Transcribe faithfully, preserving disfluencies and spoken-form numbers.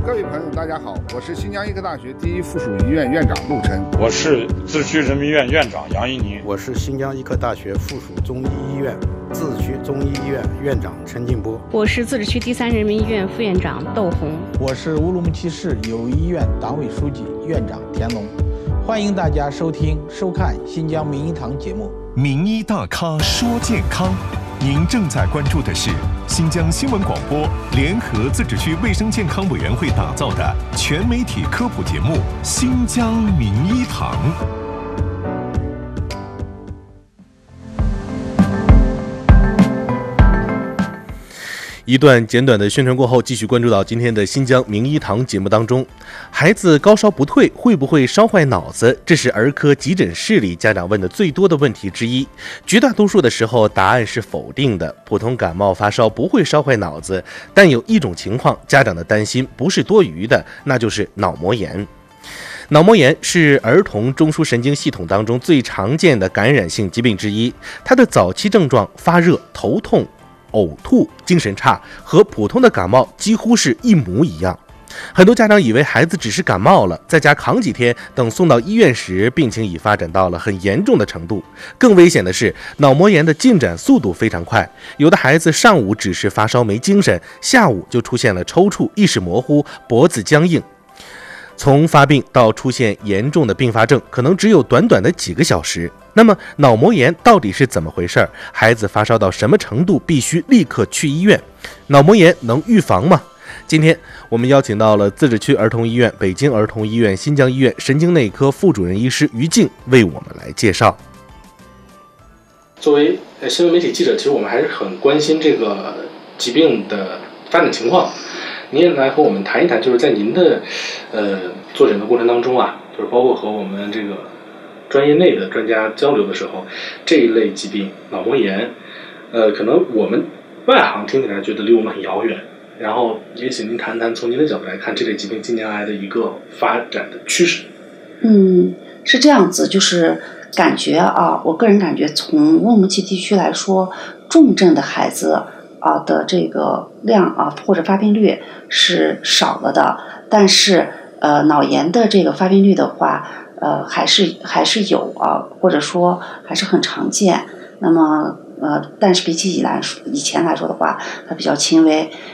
各位朋友，大家好，我是新疆医科大学第一附属医院院长陆琛。 我是自治区人民医院院长杨一宁。 我是新疆医科大学附属中医医院自治区中医医院院长陈进波。 我是自治区第三人民医院副院长窦红。 我是乌鲁木齐市友谊医院党委书记院长田龙。欢迎大家收听收看新疆名医堂节目。 名医大咖说健康，您正在关注的是新疆新闻广播联合自治区卫生健康委员会打造的全媒体科普节目《新疆名医堂》。 一段简短的宣传过后，继续关注到今天的新疆名医堂节目当中。孩子高烧不退，会不会烧坏脑子？这是儿科急诊室里家长问的最多的问题之一。绝大多数的时候，答案是否定的。普通感冒发烧不会烧坏脑子，但有一种情况，家长的担心不是多余的，那就是脑膜炎。脑膜炎是儿童中枢神经系统当中最常见的感染性疾病之一，它的早期症状发热、头痛、呕吐、精神差和普通的感冒几乎是一模一样。很多家长以为孩子只是感冒了，在家扛几天，等送到医院时，病情已发展到了很严重的程度。更危险的是，脑膜炎的进展速度非常快，有的孩子上午只是发烧没精神，下午就出现了抽搐、意识模糊、脖子僵硬。从发病到出现严重的并发症，可能只有短短的几个小时。那么脑膜炎到底是怎么回事？孩子发烧到什么程度必须立刻去医院？脑膜炎能预防吗？今天我们邀请到了自治区儿童医院、北京儿童医院、新疆医院神经内科副主任医师于静为我们来介绍。 作为新闻媒体记者，其实我们还是很关心这个疾病的发展情况。您也来和我们谈一谈，就是在您的呃坐诊的过程当中啊，就是包括和我们这个专业内的专家交流的时候，这一类疾病脑膜炎，呃，可能我们外行听起来觉得离我们很遥远，然后也请您谈谈从您的角度来看这类疾病近年来的一个发展的趋势。 嗯，是这样子，就是感觉啊，我个人感觉从乌鲁木齐地区来说，重症的孩子啊的这个量啊或者发病率是少了的，但是呃脑炎的这个发病率的话，呃还是还是有啊，或者说还是很常见。那么呃，但是比起以来以前来说的话，它比较轻微。